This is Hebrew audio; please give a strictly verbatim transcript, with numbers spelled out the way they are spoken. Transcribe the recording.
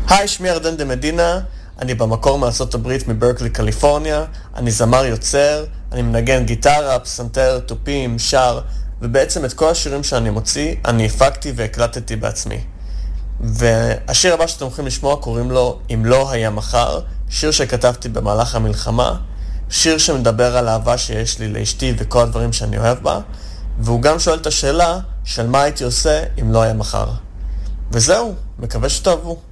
היי, שמי ירדן דה מדינה, אני במקור מארצות הברית מברקלי, קליפורניה, אני זמר יוצר, אני מנגן גיטרה, פסנתר, תופים, שר, ובעצם את כל השירים שאני מוציא, אני הפקתי והקלטתי בעצמי. והשיר הבא שאתם הולכים לשמוע קוראים לו אם לא היה מחר, שיר שכתבתי במהלך המלחמה, שיר שמדבר על האהבה שיש לי לאשתי וכל הדברים שאני אוהב בה, והוא גם שואל את השאלה של מה הייתי עושה אם לא היה מחר. וזהו, מקווה שתאהבו.